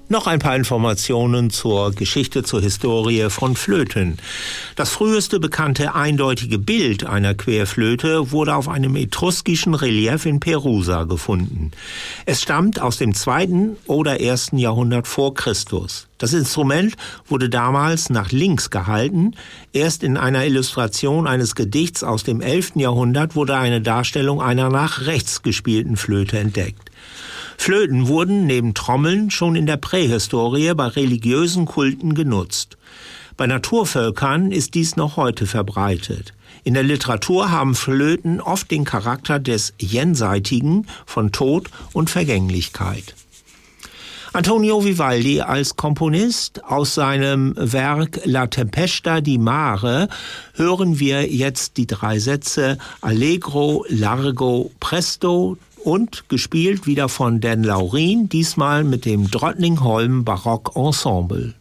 Noch ein paar Informationen zur Geschichte, zur Historie von Flöten. Das früheste bekannte eindeutige Bild einer Querflöte wurde auf einem etruskischen Relief in Perusa gefunden. Es stammt aus dem 2. oder 1. Jahrhundert vor Christus. Das Instrument wurde damals nach links gehalten. Erst in einer Illustration eines Gedichts aus dem 11. Jahrhundert wurde eine Darstellung einer nach rechts gespielten Flöte entdeckt. Flöten wurden neben Trommeln schon in der Prähistorie bei religiösen Kulten genutzt. Bei Naturvölkern ist dies noch heute verbreitet. In der Literatur haben Flöten oft den Charakter des Jenseitigen von Tod und Vergänglichkeit. Antonio Vivaldi als Komponist, aus seinem Werk La Tempesta di Mare hören wir jetzt die 3 Sätze Allegro, Largo, Presto und gespielt wieder von Dan Laurin, diesmal mit dem Drottningholm Barock Ensemble.